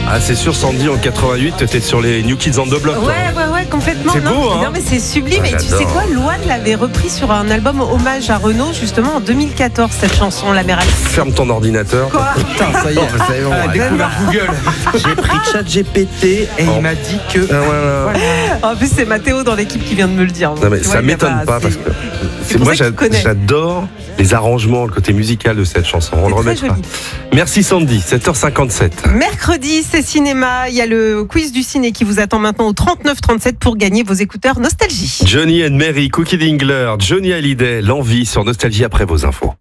Ah, c'est sûr, Sandy, en 88, t'étais sur les New Kids on the Block. Ouais, complètement. C'est beau, hein. Non, mais c'est sublime. Et tu sais quoi, Louane l'avait repris sur un album hommage à Renaud, justement, en 2014, cette chanson, La Mer à Ferme ton ordinateur. Quoi? Putain, ça y est, ça y est, on a découvert Google. J'ai pris ChatGPT et il m'a dit que. En plus, c'est Mathéo dans l'équipe qui vient de me le dire. Non, mais ça m'étonne pas parce que moi j'adore les arrangements, le côté musical de cette chanson. On le remettra. Merci Sandy, 7h57. Mercredi, c'est cinéma. Il y a le quiz du ciné qui vous attend maintenant au 39-37 pour gagner vos écouteurs Nostalgie. Johnny and Mary, Cookie Dingler, Johnny Hallyday, L'Envie sur Nostalgie après vos infos.